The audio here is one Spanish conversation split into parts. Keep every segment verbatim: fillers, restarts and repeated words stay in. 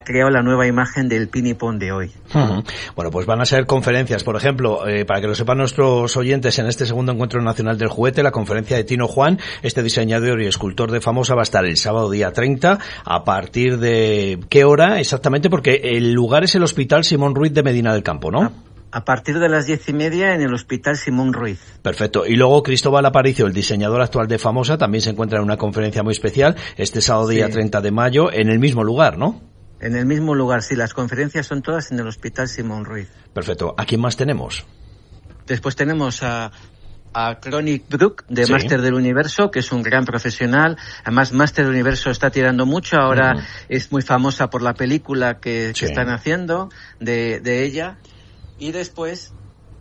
creado la nueva imagen del Pinipón de hoy. Uh-huh. Bueno, pues van a ser conferencias, por ejemplo, eh, para que lo sepan nuestros oyentes, en este segundo encuentro nacional del juguete, la conferencia de Tino Juan, este diseñador y escultor de Famosa, va a estar el sábado día treinta, a partir de ¿qué hora exactamente? Porque el lugar es el Hospital Simón Ruiz de Medina del Campo, ¿no? A partir de las diez y media en el Hospital Simón Ruiz. Perfecto. Y luego Cristóbal Aparicio, el diseñador actual de Famosa, también se encuentra en una conferencia muy especial, este sábado día sí. treinta de mayo, en el mismo lugar, ¿no? En el mismo lugar, sí, las conferencias son todas en el Hospital Simón Ruiz. Perfecto. ¿A quién más tenemos? Después tenemos a, a Chronic Brook, de sí. Máster del Universo, que es un gran profesional. Además, Máster del Universo está tirando mucho. Ahora uh-huh. es muy famosa por la película que, sí. que están haciendo de, de ella. Y después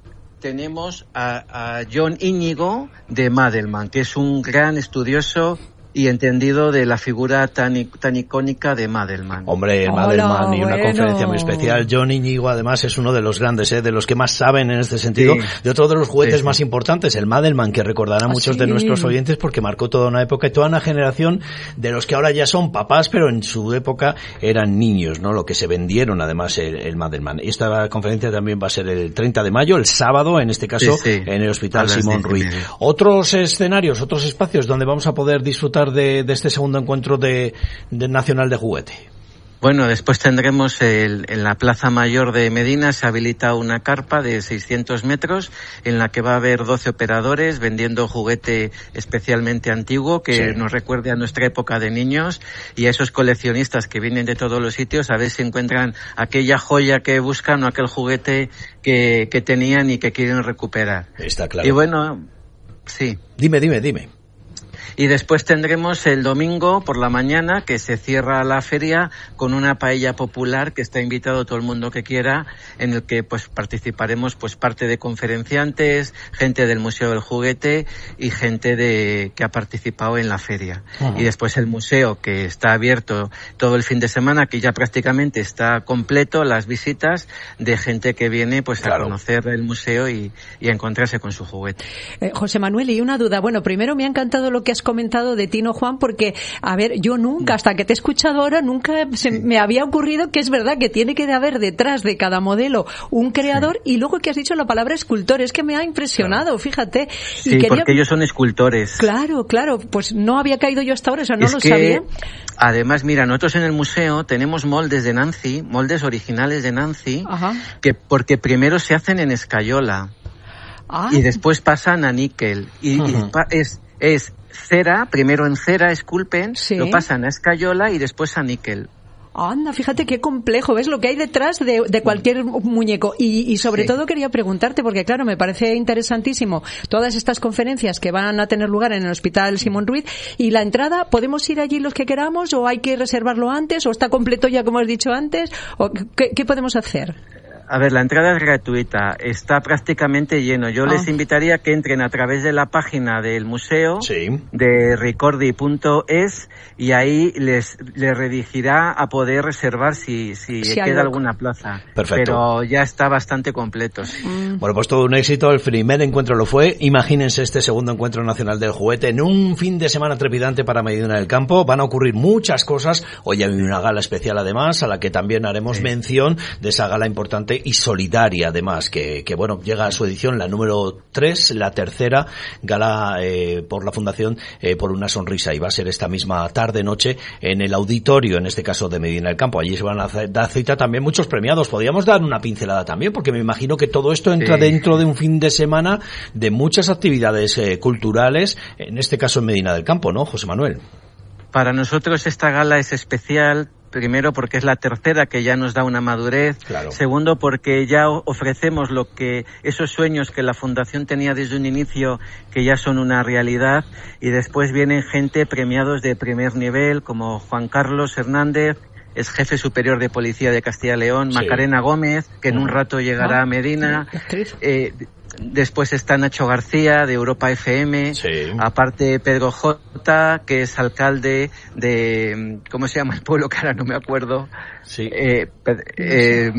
tenemos a, a John Íñigo, de Madelman, que es un gran estudioso y entendido de la figura tan, tan icónica de Madelman. Hombre, Hola, Madelman y una bueno. conferencia muy especial. John Íñigo, además, es uno de los grandes, ¿eh? de los que más saben en este sentido, sí. de otro de los juguetes sí, sí. más importantes, el Madelman, que recordarán ¿Ah, muchos sí? de nuestros oyentes porque marcó toda una época y toda una generación de los que ahora ya son papás, pero en su época eran niños, ¿no? Lo que se vendieron, además, el, el Madelman. Esta conferencia también va a ser el treinta de mayo, el sábado, en este caso, sí, sí. en el Hospital Simón Ruiz. Otros escenarios, otros espacios donde vamos a poder disfrutar De, de este segundo encuentro de, de nacional de juguete. Bueno, después tendremos el, en la Plaza Mayor de Medina se habilita una carpa de seiscientos metros en la que va a haber doce operadores vendiendo juguete especialmente antiguo que sí. nos recuerde a nuestra época de niños y a esos coleccionistas que vienen de todos los sitios a ver si encuentran aquella joya que buscan o aquel juguete que, que tenían y que quieren recuperar. Está claro. Y bueno, sí. Dime, dime, dime. Y después tendremos el domingo por la mañana que se cierra la feria con una paella popular que está invitado todo el mundo que quiera, en el que pues participaremos pues parte de conferenciantes, gente del Museo del Juguete y gente de que ha participado en la feria. Uh-huh. Y después el museo que está abierto todo el fin de semana, que ya prácticamente está completo, las visitas de gente que viene pues claro. a conocer el museo y, y a encontrarse con su juguete. Eh, José Manuel, y una duda. Bueno, primero me ha encantado lo que has comentado de Tino Juan porque, a ver, yo nunca, hasta que te he escuchado ahora, nunca se me había ocurrido que es verdad que tiene que haber detrás de cada modelo un creador sí. y luego que has dicho la palabra escultor, es que me ha impresionado, claro. fíjate. Sí, y quería... porque ellos son escultores. Claro, claro, pues no había caído yo hasta ahora, o sea, no es lo que, sabía. Además, mira, nosotros en el museo tenemos moldes de Nancy, moldes originales de Nancy, Ajá. que porque primero se hacen en escayola ah. y después pasan a níquel y, uh-huh. y es, es cera, primero en cera esculpen, sí. lo pasan a escayola y después a níquel. Anda, fíjate qué complejo, ¿ves lo que hay detrás de, de cualquier muñeco? Y, y sobre sí. todo quería preguntarte, porque claro, me parece interesantísimo todas estas conferencias que van a tener lugar en el Hospital Simón Ruiz, y la entrada, ¿podemos ir allí los que queramos o hay que reservarlo antes o está completo ya como has dicho antes? ¿O qué, qué podemos hacer? A ver, la entrada es gratuita, está prácticamente lleno. Yo ah. les invitaría a que entren a través de la página del museo, sí. de ricordi punto es, y ahí les, les redirigirá a poder reservar si, si, si queda alguna plaza. Perfecto. Pero ya está bastante completo. Sí. Mm. Bueno, pues todo un éxito. El primer encuentro lo fue. Imagínense este segundo encuentro nacional del juguete en un fin de semana trepidante para Medina del Campo. Van a ocurrir muchas cosas. Hoy hay una gala especial además, a la que también haremos sí. mención de esa gala importante y solidaria además, que, que bueno, llega a su edición la número tres, la tercera gala eh, por la Fundación eh, por una Sonrisa, y va a ser esta misma tarde-noche en el auditorio, en este caso de Medina del Campo. Allí se van a dar cita también muchos premiados. Podríamos dar una pincelada también, porque me imagino que todo esto entra sí. dentro de un fin de semana de muchas actividades eh, culturales, en este caso en Medina del Campo, ¿no, José Manuel? Para nosotros esta gala es especial. Primero porque es la tercera, que ya nos da una madurez. Claro. Segundo porque ya ofrecemos lo que esos sueños que la Fundación tenía desde un inicio, que ya son una realidad. Y después vienen gente premiados de primer nivel, como Juan Carlos Hernández, es jefe superior de Policía de Castilla y León, sí. Macarena Gómez, que en un rato llegará ah, a Medina. Eh, Después está Nacho García, de Europa F M. Sí. Aparte Pedro J, que es alcalde de... ¿Cómo se llama el pueblo? Que ahora no me acuerdo. Sí. Eh, eh,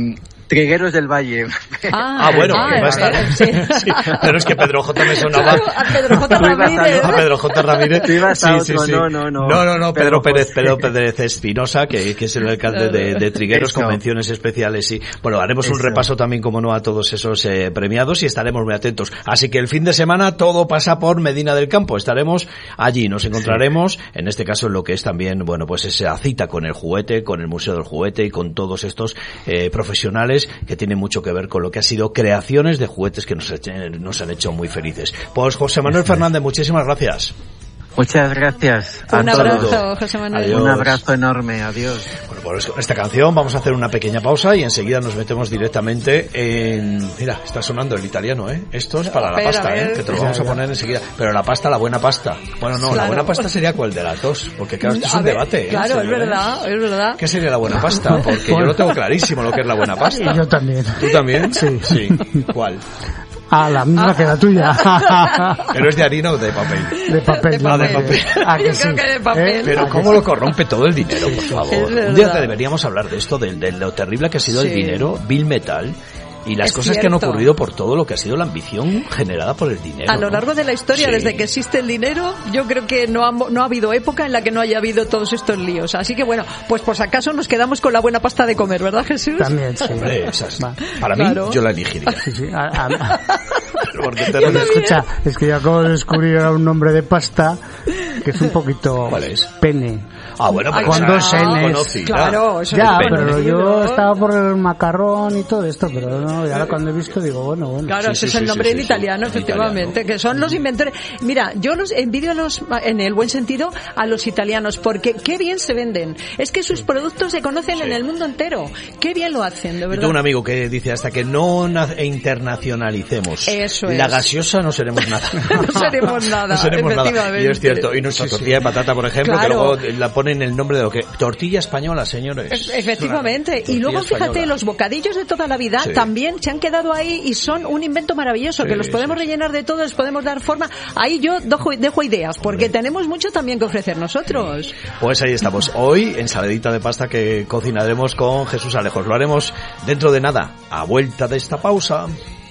Trigueros del Valle. Ah, ah bueno, ah, va a estar. Sí. Sí, pero es que Pedro J me sonaba. A Pedro J Ramírez. A Pedro J Ramírez. Sí, sí, sí. No, no, no. No, no, no, Pedro, Pedro Pérez, Pedro Pérez Espinosa, que, que es el alcalde de, de Trigueros, Eso. Convenciones especiales. Y bueno, haremos Eso. un repaso también, como no, a todos esos eh, premiados y estaremos muy atentos. Así que el fin de semana todo pasa por Medina del Campo. Estaremos allí, nos encontraremos, sí. en este caso en lo que es también, bueno, pues esa cita con el juguete, con el Museo del Juguete y con todos estos eh, profesionales que tienen mucho que ver con lo que ha sido creaciones de juguetes que nos, nos han hecho muy felices. Pues José Manuel Fernández, muchísimas gracias. Muchas gracias. Un abrazo, todos. José Manuel. Adiós. Un abrazo enorme, adiós. Bueno, pues con esta canción vamos a hacer una pequeña pausa y enseguida nos metemos directamente en... Mira, está sonando el italiano, ¿eh? Esto es para la pasta, ¿eh? Que te lo vamos a poner enseguida. Pero la pasta, la buena pasta. Bueno, no, claro. La buena pasta sería ¿cuál de las dos? Porque claro, esto es un ver, debate. Claro, ¿eh? es verdad, es verdad. ¿Qué sería la buena pasta? Porque yo lo tengo clarísimo lo que es la buena pasta. Yo también. ¿Tú también? Sí. Sí. ¿Cuál? Ah, la misma ah. que la tuya. ¿Pero es de harina o de papel? De papel. Ah, de papel. Ah, que Yo sí. creo que de papel. ¿Eh? Pero ¿cómo lo corrompe todo el dinero, por favor? Un día te deberíamos hablar de esto, de, de lo terrible que ha sido sí. el dinero, Bill Metal. Y las es cosas cierto. que han ocurrido por todo lo que ha sido la ambición generada por el dinero. A lo largo de la historia, sí. desde que existe el dinero, yo creo que no ha, no ha habido época en la que no haya habido todos estos líos. Así que bueno, pues por si acaso nos quedamos con la buena pasta de comer, ¿verdad, Jesús? También, sí. Hombre, esas, para claro. mí, yo la elegiría. Sí, sí. A, a, Porque te no escucha, es que yo acabo de descubrir un nombre de pasta que es un poquito... ¿Cuál es? Pene. Ah, bueno, pues con dos N's. Claro, eso ya, es pero yo estaba por el macarrón y todo esto, pero no, y ahora cuando he visto digo, bueno, bueno. Claro, sí, ese sí, es el nombre sí, en sí, italiano, sí, efectivamente, italiano. Que son los inventores. Mira, yo los envidio a los, en el buen sentido, a los italianos, porque qué bien se venden. Es que sus productos se conocen sí. en el mundo entero. Qué bien lo hacen, de verdad. Yo tengo un amigo que dice, hasta que no internacionalicemos Eso la es. gaseosa, no seremos nada. no seremos nada, no seremos efectivamente. Nada. Y es cierto. Y nuestra sí, tortilla sí. de patata, por ejemplo, claro. que luego la ponen el nombre de lo que... Tortilla española, señores. Efectivamente. Claro. Y luego, fíjate, española. Los bocadillos de toda la vida sí. también se han quedado ahí y son un invento maravilloso, sí, que los podemos sí. rellenar de todo, les podemos dar forma. Ahí yo dejo, dejo ideas, porque Hombre. tenemos mucho también que ofrecer nosotros. Pues ahí estamos. Hoy, ensaladita de pasta que cocinaremos con Jesús Alejos. Lo haremos dentro de nada, a vuelta de esta pausa.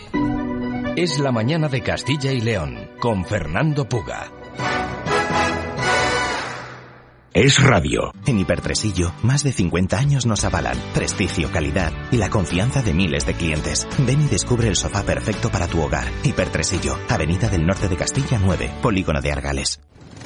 Es la mañana de Castilla y León, con Fernando Puga. Es radio. En Hipertresillo, más de cincuenta años nos avalan. Prestigio, calidad y la confianza de miles de clientes. Ven y descubre el sofá perfecto para tu hogar. Hipertresillo, Avenida del Norte de Castilla nueve, Polígono de Argales.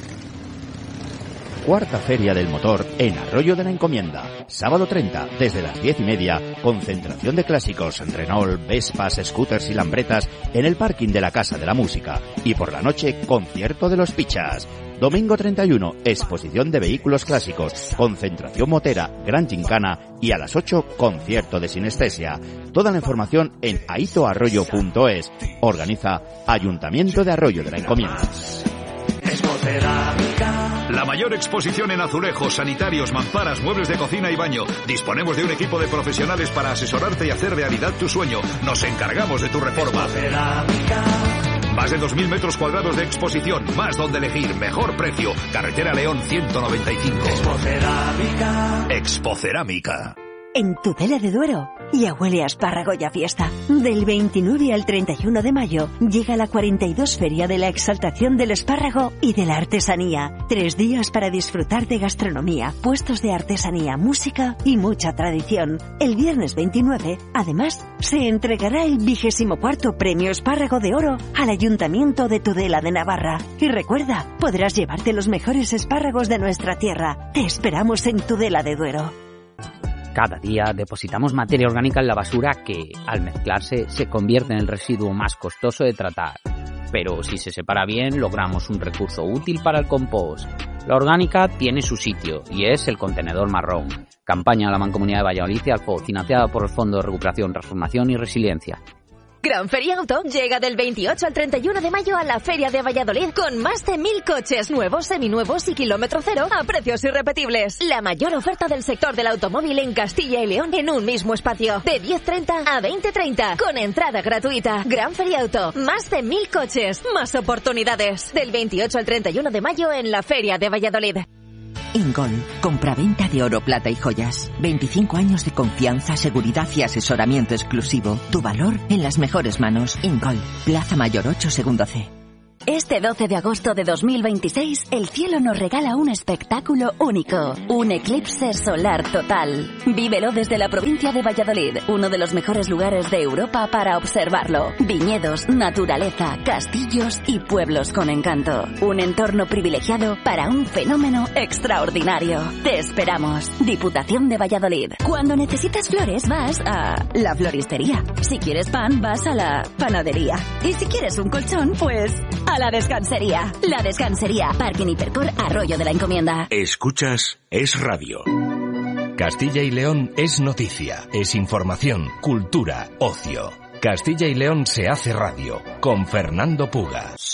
Cuarta Feria del Motor en Arroyo de la Encomienda. Sábado treinta, desde las diez y media, concentración de clásicos, Renault, Vespas, scooters y lambretas en el parking de la Casa de la Música. Y por la noche, concierto de los Pichas. Domingo treinta y uno, exposición de vehículos clásicos, concentración motera, gran gincana y a las ocho, concierto de sinestesia. Toda la información en aitoarroyo punto es. Organiza Ayuntamiento de Arroyo de la Encomienda. La mayor exposición en azulejos, sanitarios, mamparas, muebles de cocina y baño. Disponemos de un equipo de profesionales para asesorarte y hacer realidad tu sueño. Nos encargamos de tu reforma. Más de dos mil metros cuadrados de exposición, más donde elegir, mejor precio. Carretera León ciento noventa y cinco. Expocerámica. Expocerámica. En Tudela de Duero, ya huele a espárrago y a fiesta. Del veintinueve al treinta y uno de mayo llega la cuarenta y dos Feria de la Exaltación del Espárrago y de la Artesanía. Tres días para disfrutar de gastronomía, puestos de artesanía, música y mucha tradición. El viernes veintinueve, además, se entregará el vigésimo cuarto Premio Espárrago de Oro al Ayuntamiento de Tudela de Navarra. Y recuerda, podrás llevarte los mejores espárragos de nuestra tierra. Te esperamos en Tudela de Duero. Cada día depositamos materia orgánica en la basura que, al mezclarse, se convierte en el residuo más costoso de tratar. Pero si se separa bien, logramos un recurso útil para el compost. La orgánica tiene su sitio, y es el contenedor marrón. Campaña de la Mancomunidad de Valladolid y Alfo, financiada por el Fondo de Recuperación, Transformación y Resiliencia. Gran Feria Auto llega del veintiocho al treinta y uno de mayo a la Feria de Valladolid con más de mil coches nuevos, seminuevos y kilómetro cero a precios irrepetibles. La mayor oferta del sector del automóvil en Castilla y León en un mismo espacio. De diez treinta a veinte treinta con entrada gratuita. Gran Feria Auto, más de mil coches, más oportunidades. Del veintiocho al treinta y uno de mayo en la Feria de Valladolid. Ingol, compraventa de oro, plata y joyas. veinticinco años de confianza, seguridad y asesoramiento exclusivo. Tu valor en las mejores manos. Ingol, Plaza Mayor ocho, segundo C. Este doce de agosto de dos mil veintiséis, el cielo nos regala un espectáculo único, un eclipse solar total. Vívelo desde la provincia de Valladolid, uno de los mejores lugares de Europa para observarlo. Viñedos, naturaleza, castillos y pueblos con encanto. Un entorno privilegiado para un fenómeno extraordinario. Te esperamos. Diputación de Valladolid. Cuando necesitas flores vas a la floristería. Si quieres pan vas a la panadería. Y si quieres un colchón, pues a la descansería. La descansería. Parking Hipercor, Arroyo de la Encomienda. Escuchas Es Radio. Castilla y León es noticia, es información, cultura, ocio. Castilla y León se hace radio con Fernando Puga.